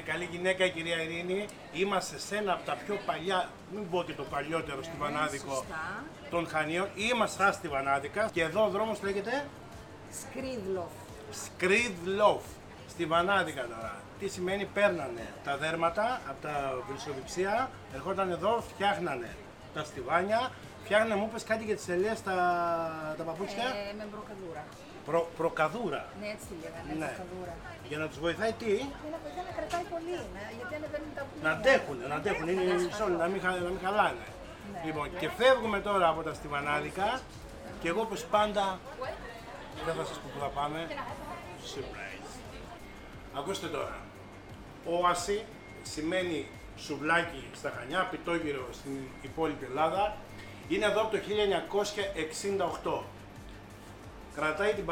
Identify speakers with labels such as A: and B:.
A: καλή γυναίκα η κυρία Ειρήνη. Είμαστε σε ένα από τα πιο παλιά, μην πω και το παλιότερο στη Βανάδικο των Χανίων. Είμαστε στη Βανάδικα και εδώ ο δρόμος λέγεται
B: Σκρίδλοφ.
A: Σκρίδλοφ. Στη Βανάδικα τώρα. Τι σημαίνει, παίρνανε τα δέρματα από τα βρυσοδειψία, ερχόταν εδώ, φτιάχνανε τα στιβάνια, φτιάχνανε, μου είπες κάτι για τις ελιές τα παπούτσια.
B: Με προκαδούρα.
A: Προκαδούρα.
B: Ναι, έτσι λέγανε,
A: Ναι.
B: προκαδούρα.
A: Για να τους βοηθάει τι?
B: Για να βοηθάει να κρατάει πολύ, γιατί ανεβαίνουν τα πουλιά.
A: Να αντέχουν, είναι ισόλοι, να μην χαλάνε.
B: Ναι.
A: Λοιπόν, και φεύγουμε τώρα από τα Στιβανάδικα και εγώ όπως πάντα δεν θα σας πω που θα πάμε. Surprise. Ακούστε τώρα. Όαση σημαίνει σουβλάκι στα Χανιά, πιτόγυρο στην υπόλοιπη Ελλάδα. Είναι εδώ από το 1968. Κρατάει την